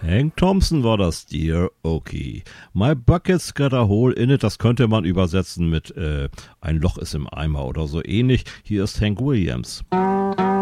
Hank Thompson war das, Dear Okie. My bucket's got a hole in it, das könnte man übersetzen mit ein Loch ist im Eimer oder so ähnlich. Hier ist Hank Williams.